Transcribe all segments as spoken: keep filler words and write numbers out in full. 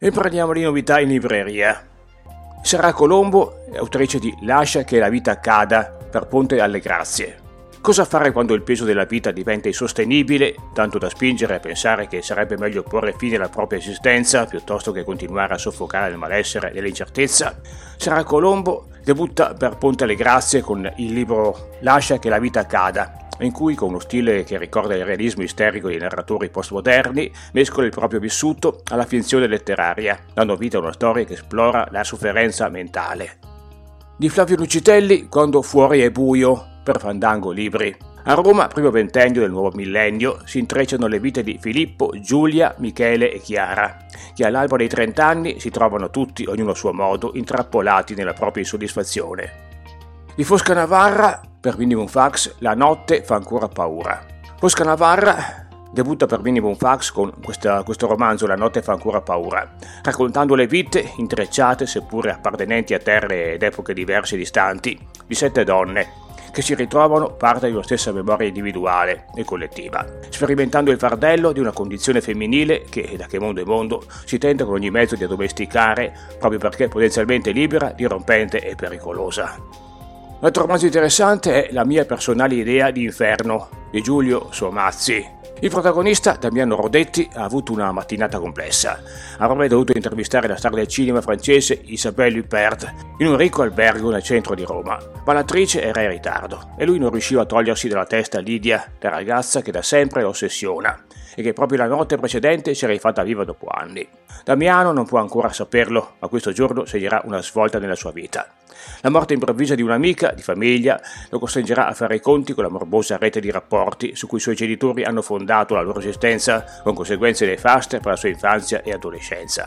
E parliamo di novità in libreria. Sara Colombo è autrice di Lascia che la vita accada per Ponte alle Grazie. Cosa fare quando il peso della vita diventa insostenibile, tanto da spingere a pensare che sarebbe meglio porre fine alla propria esistenza piuttosto che continuare a soffocare nel malessere e nell'incertezza? Sara Colombo debutta per Ponte alle Grazie con il libro Lascia che la vita accada, in cui, con uno stile che ricorda il realismo isterico dei narratori postmoderni, mescola il proprio vissuto alla finzione letteraria, dando vita a una storia che esplora la sofferenza mentale. Di Flavio Lucitelli, Quando fuori è buio, per Fandango Libri. A Roma, primo ventennio del nuovo millennio, si intrecciano le vite di Filippo, Giulia, Michele e Chiara, che all'alba dei trent'anni si trovano tutti, ognuno a suo modo, intrappolati nella propria insoddisfazione. Di Fosca Navarra, per Minimum Fax, La notte fa ancora paura. Fosca Navarra debutta per Minimum Fax con questa, questo romanzo La notte fa ancora paura, raccontando le vite, intrecciate seppure appartenenti a terre ed epoche diverse e distanti, di sette donne, che si ritrovano parte di una stessa memoria individuale e collettiva, sperimentando il fardello di una condizione femminile che, da che mondo è mondo, si tenta con ogni mezzo di addomesticare proprio perché potenzialmente libera, dirompente e pericolosa. L'altro romanzo interessante è La mia personale idea di inferno, di Giulio Somazzi. Il protagonista, Damiano Rodetti, ha avuto una mattinata complessa. Avrebbe dovuto intervistare la star del cinema francese Isabelle Huppert in un ricco albergo nel centro di Roma, ma l'attrice era in ritardo e lui non riusciva a togliersi dalla testa Lidia, la ragazza che da sempre lo ossessiona e che proprio la notte precedente si era rifatta viva dopo anni. Damiano non può ancora saperlo, ma questo giorno segnerà una svolta nella sua vita. La morte improvvisa di un'amica di famiglia lo costringerà a fare i conti con la morbosa rete di rapporti su cui i suoi genitori hanno fondato la loro esistenza, con conseguenze nefaste per la sua infanzia e adolescenza.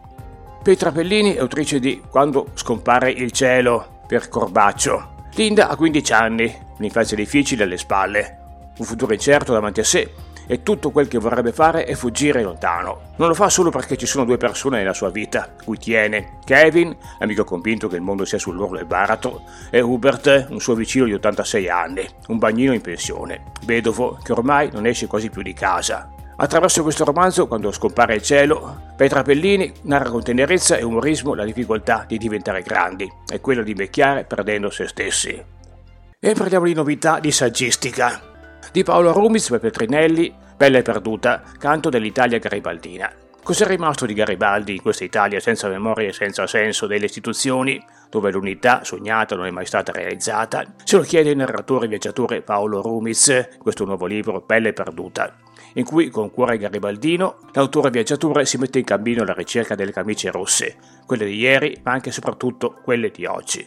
Petra Pellini è autrice di Quando scompare il cielo, per Corbaccio. Linda ha quindici anni, un'infanzia difficile alle spalle, un futuro incerto davanti a sé, e tutto quel che vorrebbe fare è fuggire lontano. Non lo fa solo perché ci sono due persone nella sua vita, cui tiene: Kevin, amico convinto che il mondo sia sull'orlo del baratro, e Hubert, un suo vicino di ottantasei anni, un bagnino in pensione, vedovo che ormai non esce quasi più di casa. Attraverso questo romanzo, Quando scompare il cielo, Petra Pellini narra con tenerezza e umorismo la difficoltà di diventare grandi e quella di invecchiare perdendo se stessi. E parliamo di novità di saggistica. Di Paolo Rumiz per Petrinelli, Bella e perduta, canto dell'Italia garibaldina. Cos'è rimasto di Garibaldi in questa Italia senza memoria e senza senso delle istituzioni, dove l'unità sognata non è mai stata realizzata? Se lo chiede il narratore e viaggiatore Paolo Rumiz in questo nuovo libro Bella e perduta, in cui con cuore garibaldino l'autore viaggiatore si mette in cammino alla ricerca delle camicie rosse, quelle di ieri ma anche e soprattutto quelle di oggi.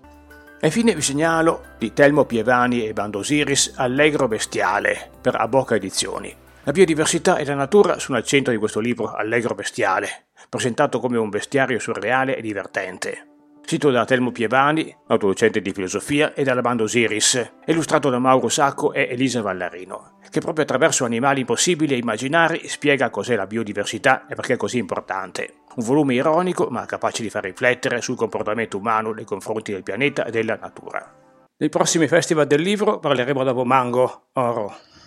E infine vi segnalo di Telmo Pievani e Bando Osiris Allegro Bestiale per Abocca Edizioni. La biodiversità e la natura sono al centro di questo libro Allegro Bestiale, presentato come un bestiario surreale e divertente. Scritto da Telmo Pievani, autodocente di filosofia, e dalla Bando Osiris, illustrato da Mauro Sacco e Elisa Vallarino, che proprio attraverso animali impossibili e immaginari spiega cos'è la biodiversità e perché è così importante. Un volume ironico ma capace di far riflettere sul comportamento umano nei confronti del pianeta e della natura. Nei prossimi festival del libro parleremo da Bomango, Oro.